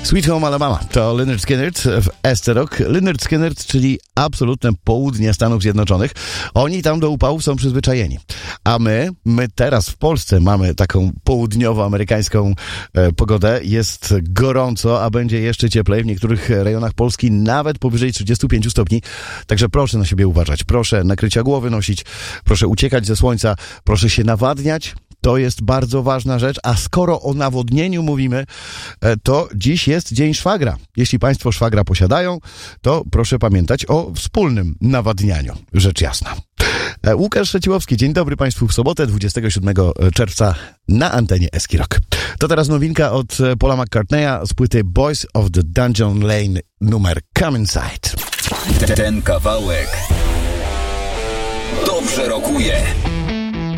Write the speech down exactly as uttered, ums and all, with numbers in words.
Sweet Home Alabama to Lynyrd Skynyrd w Esther Rock. Lynyrd Skynyrd, czyli absolutne południe Stanów Zjednoczonych. Oni tam do upałów są przyzwyczajeni. A my, my teraz w Polsce mamy taką południowoamerykańską e, pogodę. Jest gorąco, a będzie jeszcze cieplej w niektórych rejonach Polski, nawet powyżej trzydzieści pięć stopni. Także proszę na siebie uważać. Proszę nakrycia głowy nosić, proszę uciekać ze słońca, proszę się nawadniać. To jest bardzo ważna rzecz, a skoro o nawodnieniu mówimy, to dziś jest Dzień Szwagra. Jeśli Państwo szwagra posiadają, to proszę pamiętać o wspólnym nawadnianiu, rzecz jasna. Łukasz Szeciłowski, dzień dobry Państwu w sobotę, dwudziestego siódmego czerwca na antenie Eski Rock. To teraz nowinka od Paula McCartneya z płyty Boys of the Dungeon Lane numer Come Inside. Ten kawałek dobrze rokuje.